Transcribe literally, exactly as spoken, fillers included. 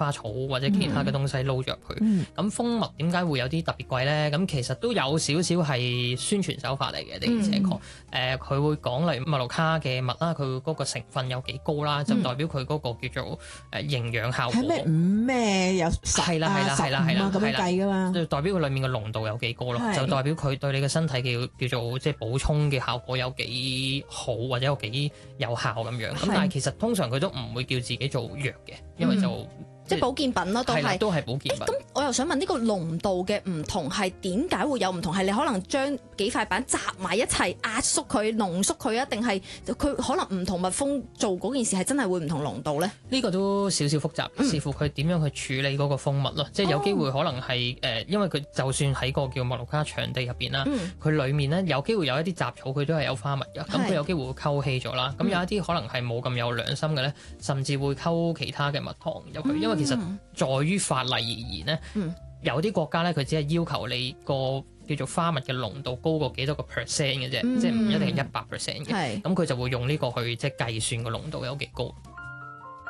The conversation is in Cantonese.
花草或者其他嘅東西撈咗入去。咁、嗯、蜂蜜點解會有啲特別貴咧？咁其實都有少少係宣傳手法嚟嘅，的而且確。誒，佢會講例如麥盧卡嘅蜜啦，佢嗰個成分有幾高啦，就代表佢嗰個叫做誒營養效果。 係咩五咩有十啊十五啊咁樣計噶嘛？ 就代表佢裡面嘅濃度有幾高咯，就代表佢對你嘅身體嘅叫做即係補充嘅效果有幾好或者有幾有效咁樣。咁但係其實通常佢都唔會叫自己做藥嘅，因為就、嗯即係保健品咯，都係都係保健品。 咁我又想問呢個濃度嘅唔同係點解會有唔同？係你可能將幾塊板集埋一齊壓縮佢、濃縮佢啊？定係佢可能唔同蜜蜂做嗰件事係真係會唔同濃度咧？呢個都少少複雜，嗯、視乎佢點樣去處理嗰個蜂蜜咯。即係有機會可能係誒、呃，因為佢就算喺個叫麥盧卡場地入邊啦，佢、嗯、裡面咧有機會有一啲雜草，佢都係有花蜜㗎。咁佢有機會會溝氣咗啦。咁、嗯、有一啲可能係冇咁有良心嘅咧，甚至會溝其他嘅蜜糖入去，嗯、因為其實在於法例而言咧，嗯、有啲國家咧佢只係要求你個叫做花蜜嘅濃度高過幾多個 percent 嘅啫，嗯、即係唔一定係一百 percent 嘅。咁佢就會用呢個去即係計算個濃度有幾高。